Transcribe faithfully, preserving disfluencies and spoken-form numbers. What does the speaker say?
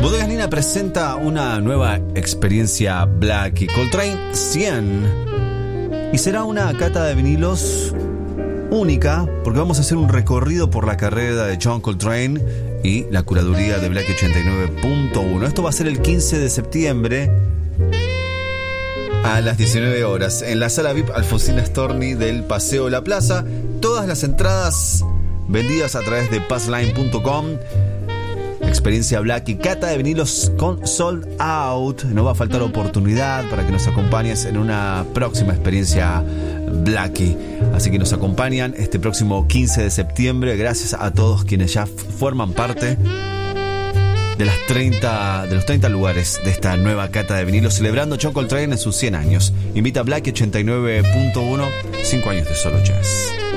Bodegas Nina presenta una nueva experiencia Blackie Coltrane cien. Y será una cata de vinilos única, porque vamos a hacer un recorrido por la carrera de John Coltrane y la curaduría de Blackie ochenta y nueve punto uno. Esto va a ser el quince de septiembre a las diecinueve horas en la sala V I P Alfonsina Storni del Paseo La Plaza. Todas las entradas vendidas a través de passline punto com. Experiencia Blackie, cata de vinilos con sold out. No va a faltar oportunidad para que nos acompañes en una próxima experiencia Blackie. Así que nos acompañan este próximo quince de septiembre. Gracias a todos quienes ya forman parte de las treinta, de los treinta lugares de esta nueva cata de vinilos, celebrando John Coltrane en sus cien años. Invita a Blackie ochenta y nueve punto uno, cinco años de solo jazz.